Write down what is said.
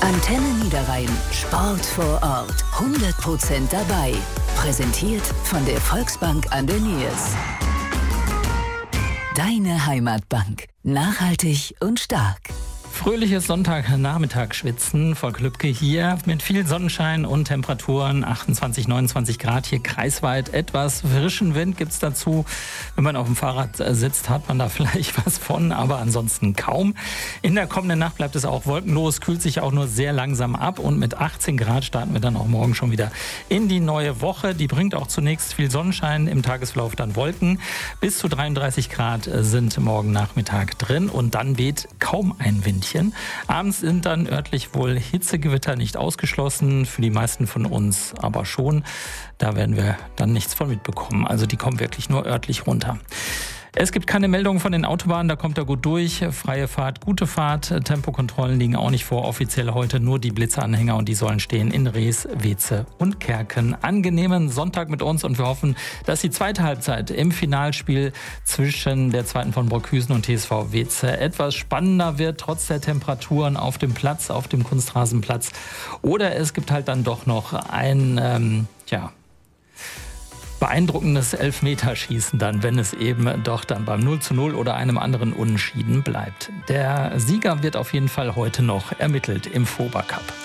Antenne Niederrhein. Sport vor Ort. 100% dabei. Präsentiert von der Volksbank an der Niers. Deine Heimatbank. Nachhaltig und stark. Fröhliches Sonntagnachmittagsschwitzen. Volker Lübke hier mit viel Sonnenschein und Temperaturen. 28, 29 Grad hier kreisweit. Etwas frischen Wind gibt's dazu. Wenn man auf dem Fahrrad sitzt, hat man da vielleicht was von, aber ansonsten kaum. In der kommenden Nacht bleibt es auch wolkenlos, kühlt sich auch nur sehr langsam ab. Und mit 18 Grad starten wir dann auch morgen schon wieder in die neue Woche. Die bringt auch zunächst viel Sonnenschein, im Tagesverlauf dann Wolken. Bis zu 33 Grad sind morgen Nachmittag drin und dann weht kaum ein Windchen. Abends sind dann örtlich wohl Hitzegewitter nicht ausgeschlossen, für die meisten von uns aber schon. Da werden wir dann nichts von mitbekommen. Also die kommen wirklich nur örtlich runter. Es gibt keine Meldungen von den Autobahnen, da kommt er gut durch. Freie Fahrt, gute Fahrt. Tempokontrollen liegen auch nicht vor. Offiziell heute nur die Blitzanhänger und die sollen stehen in Rees, Weze und Kerken. Angenehmen Sonntag mit uns und wir hoffen, dass die zweite Halbzeit im Finalspiel zwischen der zweiten von Brockhüsen und TSV Weze etwas spannender wird, trotz der Temperaturen auf dem Platz, auf dem Kunstrasenplatz. Oder es gibt halt dann doch noch ein, beeindruckendes Elfmeterschießen dann, wenn es eben doch dann beim 0:0 oder einem anderen Unentschieden bleibt. Der Sieger wird auf jeden Fall heute noch ermittelt im FOBA Cup.